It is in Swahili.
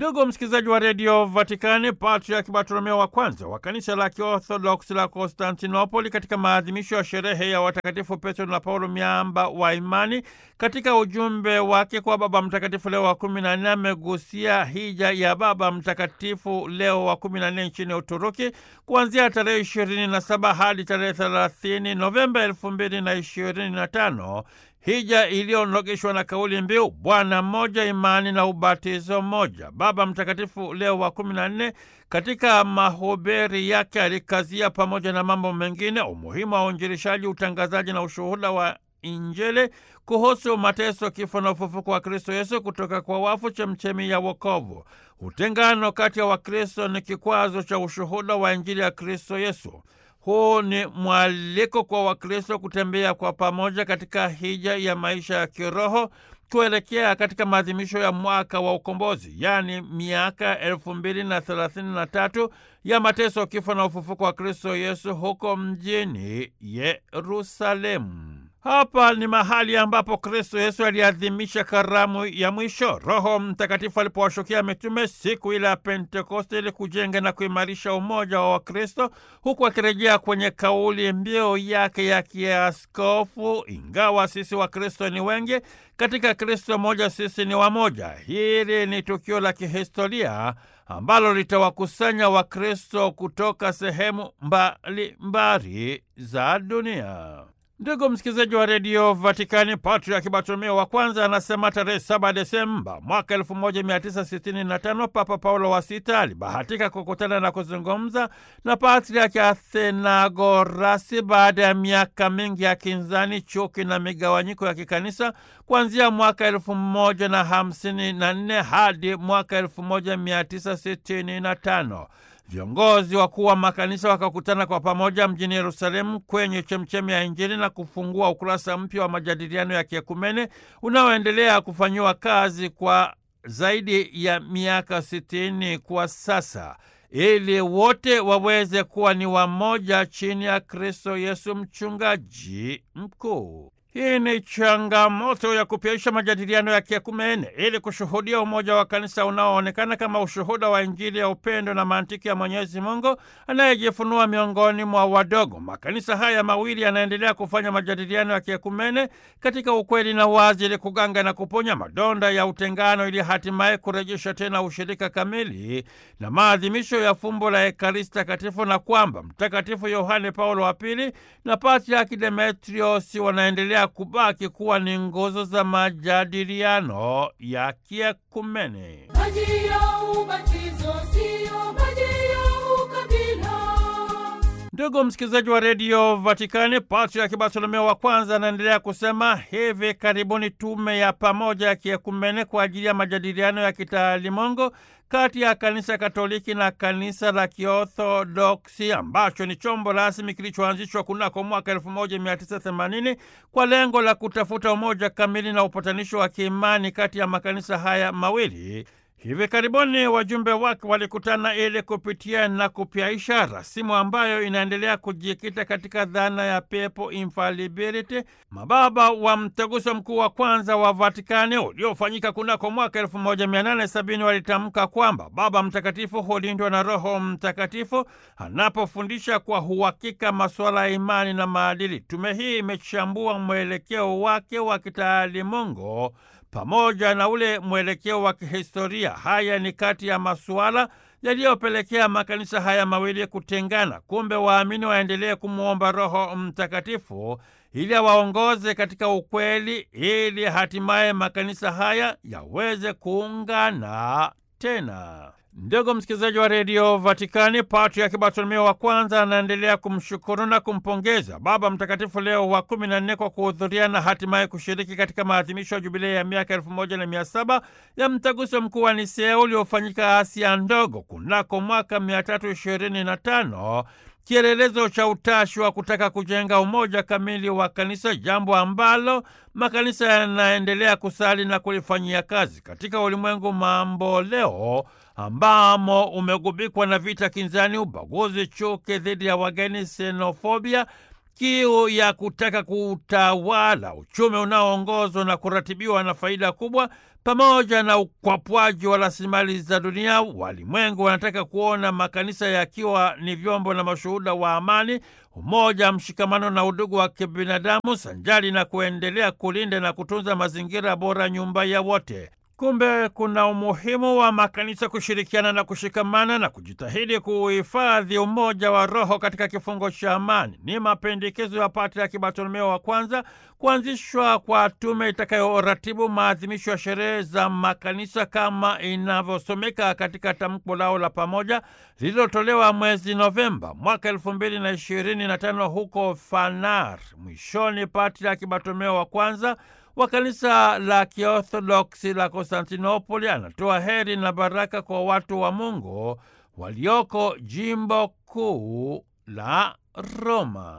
Ndugu msikilizaji wa redio Vatikani, Patriaki Bartolomeo wa kwanza wa kanisa la Kiorthodoksi la Konstantinopoli, katika maadhimisho ya sherehe ya watakatifu Petro na Paulo miamba wa imani, katika ujumbe wake kwa Baba Mtakatifu Leo wa 14 amegusia hija ya Baba Mtakatifu Leo wa 14 nchini Uturuki kuanzia tarehe 27 hadi tarehe 30 Novemba 2025, hija iliyonogeshwa na kauli mbiu Bwana mmoja, imani na ubatizo mmoja. Baba Mtakatifu Leo wa 14 katika mahubiri yake alikazia, pamoja na mambo mengine, umuhimu wa uinjilishaji, utangazaji na ushuhuda wa Injili kuhusu mateso, kifo na ufufuko wa Kristo Yesu kutoka kwa wafu, chemchemi ya wokovu. Utengano kati ya Wakristo ni kikwazo cha ushuhuda wa Injili ya Kristo Yesu. Huu ni mwaliko kwa Wakristo kutembea kwa pamoja katika hija ya maisha ya kiroho kuelekea katika maadhimisho ya mwaka wa ukombozi, yaani miaka 2033 ya mateso, kifo na ufufuko wa Kristo Yesu huko mjini Yerusalemu. Hapa ni mahali ambapo Kristo Yesu aliadhimisha karamu ya mwisho, Roho Mtakatifu alipowashukia mitume siku ile ya Pentekoste ili kujenga na kuimarisha umoja wa Wakristo, huku akirejea kwenye kauli mbiu yake ya kiaskofu, ingawa sisi Wakristo ni wengi, katika Kristo moja sisi ni wamoja. Hili ni tukio la kihistoria ambalo litawakusanya Wakristo kutoka sehemu mbalimbali za dunia. Ndugu msikilizaji wa redio Vatikani, Patriaki Bartolomeo wa kwanza anasema tarehe 7 Desemba mwaka 1965 Papa Paulo wa Sita alibahatika kukutana na kuzungumza na Patriaki Athenagorasi baada ya miaka mingi ya kinzani, chuki na migawanyiko ya kikanisa kuanzia mwaka 1054 hadi mwaka 1965. Viongozi wakuu wa makanisa wakakutana kwa pamoja mjini Yerusalemu kwenye chemchemi ya Injili na kufungua ukurasa mpya wa majadiliano ya kiekumene unaoendelea kufanyiwa kazi kwa zaidi ya miaka 60 kwa sasa, ili wote waweze kuwa ni wamoja chini ya Kristo Yesu mchungaji mkuu. Hii ni changamoto ya kupyaisha majadiliano ya kiekumene ili kushuhudia umoja wa kanisa unaoonekana kama ushuhuda wa Injili ya upendo na mantiki ya Mwenyezi Mungu anayejifunua miongoni mwa wadogo. Makanisa haya mawili yanaendelea kufanya majadiliano ya kiekumene katika ukweli na wazi ili kuganga na kuponya madonda ya utengano ili hatimaye kurejesha tena ushirika kamili na maadhimisho ya fumbo la Ekaristi Takatifu, na kwamba Mtakatifu Yohane Paulo wa Pili na Patriaki Demetrios wanaendelea kubaki kuwa ni nguzo za majadiliano ya kiekumene. Maji ya ubatizo sio maji ya ukabila. Ndugu msikilizaji wa redio Vatikani, Patriaki Bartolomeo wa kwanza anaendelea kusema, hivi karibuni tume ya pamoja ya kiekumene kwa ajili ya majadiliano ya kitaalimungu kati ya kanisa Katoliki na kanisa la Kiorthodoksi, ambacho ni chombo rasmi kilichoanzishwa kunako mwaka 1980 kwa lengo la kutafuta umoja kamili na upatanisho wa kiimani kati ya makanisa haya mawili. Hivi karibuni wajumbe wake walikutana ili kupitia na kupyaisha rasimu ambayo inaendelea kujikita katika dhana ya papal infallibility. Mababa wa mtaguso mkuu wa kwanza wa Vatikani uliofanyika kunako mwaka 1870 walitamka kwamba Baba Mtakatifu hulindwa na Roho Mtakatifu anapofundisha kwa uhakika masuala ya imani na maadili. Tume hii imechambua mwelekeo wake wa kitaalimungu pamoja na ule mwelekeo wa kihistoria. Haya ni kati ya masuala yaliyopelekea makanisa haya mawili kutengana. Kumbe waamini waendelee kumwomba Roho Mtakatifu ili awaongoze katika ukweli, ili hatimaye makanisa haya yaweze kuungana tena. Ndugu msikilizaji wa redio Vatikani, Patriaki Bartolomeo wa kwanza anaendelea kumshukuru na kumpongeza Baba Mtakatifu Leo wa 14 kwa kuhudhuria na hatimaye kushiriki katika maadhimisho ya jubilei ya miaka 1700 ya mtaguso mkuu wa Nisea uliofanyika Asia Ndogo kunako mwaka 325, kielelezo cha utashi wa kutaka kujenga umoja kamili wa kanisa, jambo ambalo makanisa yanaendelea kusali na kulifanyia kazi katika ulimwengu mambo leo ambamo umegubikwa na vita kinzani, ubaguzi, chuki dhidi ya wageni, xenofobia, kiu ya kutaka kutawala, uchumi unaoongozwa na kuratibiwa na faida kubwa, pamoja na ukwapwaji wa rasilimali za dunia. Walimwengu wanataka kuona makanisa yakiwa ni vyombo na mashuhuda wa amani, umoja, mshikamano na udugu wa kibinadamu, sanjari na kuendelea kulinda na kutunza mazingira bora, nyumba ya wote. Kumbe kuna umuhimu wa makanisa kushirikiana na kushikamana na kujitahidi kuhifadhi umoja wa roho katika kifungo cha amani. Ni mapendekezo ya Patriarki Bartolomeo wa Kwanza kuanzishwa kwa tume itakayoratibu maadhimisho ya sherehe za makanisa kama inavyosomeka katika tamko lao la pamoja lililotolewa mwezi Novemba mwaka 2025 huko Fanar. Mwishoni, Patriarki Bartolomeo wa Kwanza wa kanisa la Kiorthodoksi la Konstantinopoli anatoa heri na baraka kwa watu wa Mungu walioko jimbo kuu la Roma.